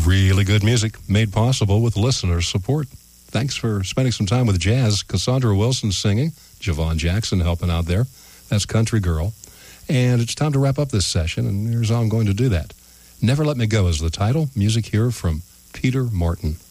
Really good music made possible with listener support. Thanks for spending some time with jazz. Cassandra Wilson singing, Javon Jackson helping out there. That's Country Girl. And it's time to wrap up this session, and here's how I'm going to do that. Never Let Me Go is the title. Music here from Peter Martin.